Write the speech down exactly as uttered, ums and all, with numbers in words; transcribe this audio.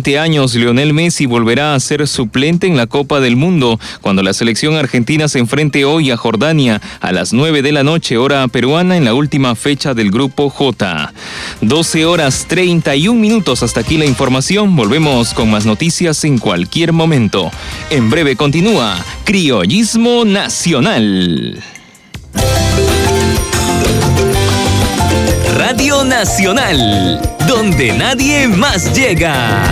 veinte años, Lionel Messi volverá a ser suplente en la Copa del Mundo cuando la selección argentina se enfrente hoy a Jordania a las nueve de la noche, hora peruana, en la última fecha del Grupo J. doce horas treinta y un minutos. Hasta aquí la información. Volvemos con más noticias en cualquier momento. En breve continúa Criollismo Nacional. Radio Nacional, donde nadie más llega.